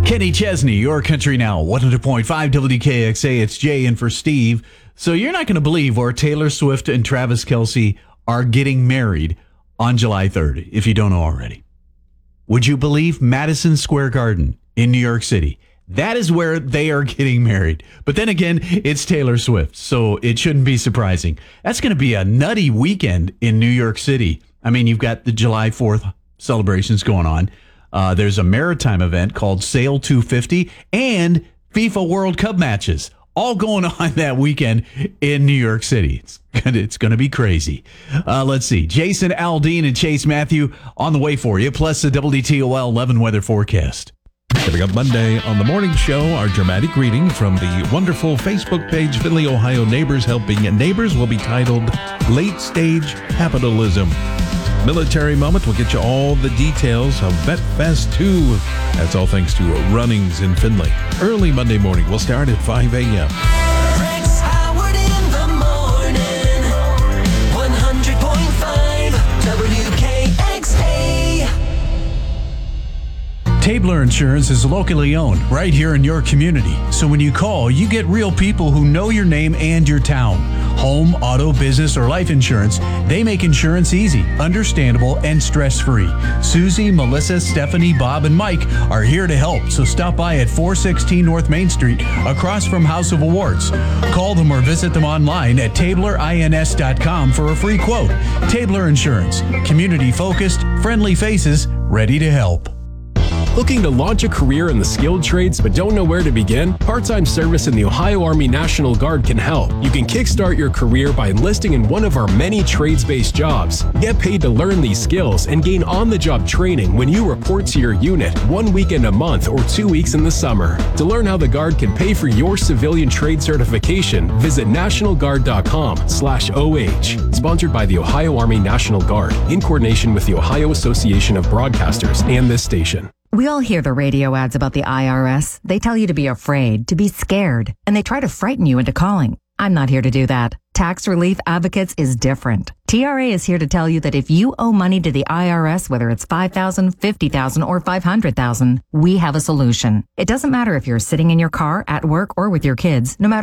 Kenny Chesney, Your Country Now, 100.5 WKXA. It's Jay in for Steve. So you're not going to believe where Taylor Swift and Travis Kelce are getting married on July 3rd, if you don't know already. Would you believe Madison Square Garden in New York City? That is where they are getting married. But then again, it's Taylor Swift, so it shouldn't be surprising. That's going to be a nutty weekend in New York City. I mean, you've got the July 4th celebrations going on. There's a maritime event called Sail 250 and FIFA World Cup matches all going on that weekend in New York City. It's going to be crazy. Let's see. Jason Aldean and Chase Matthew on the way for you, plus the WTOL 11 weather forecast. Coming up Monday on the morning show, our dramatic reading from the wonderful Facebook page, Findlay, Ohio Neighbors Helping Neighbors, will be titled Late Stage Capitalism. Military Moment will get you all the details of Vet Fest 2. That's all thanks to Runnings in Findlay. Early Monday morning. We'll start at 5 a.m. Rex Howard in the morning. 100.5 WKXA. Tabler Insurance is locally owned right here in your community. So when you call, you get real people who know your name and your town. Home, auto, business, or life insurance, they make insurance easy, understandable, and stress-free. Susie, Melissa, Stephanie, Bob, and Mike are here to help, so stop by at 416 North Main Street, across from House of Awards. Call them or visit them online at tablerins.com for a free quote. Tabler Insurance, community-focused, friendly faces, ready to help. Looking to launch a career in the skilled trades but don't know where to begin? Part-time service in the Ohio Army National Guard can help. You can kickstart your career by enlisting in one of our many trades-based jobs. Get paid to learn these skills and gain on-the-job training when you report to your unit 1 weekend a month or 2 weeks in the summer. To learn how the Guard can pay for your civilian trade certification, visit nationalguard.com/OH. Sponsored by the Ohio Army National Guard in coordination with the Ohio Association of Broadcasters and this station. We all hear the radio ads about the IRS. They tell you to be afraid, to be scared, and they try to frighten you into calling. I'm not here to do that. Tax Relief Advocates is different. TRA is here to tell you that if you owe money to the IRS, whether it's $5,000, $50,000, or $500,000, we have a solution. It doesn't matter if you're sitting in your car, at work, or with your kids. No matter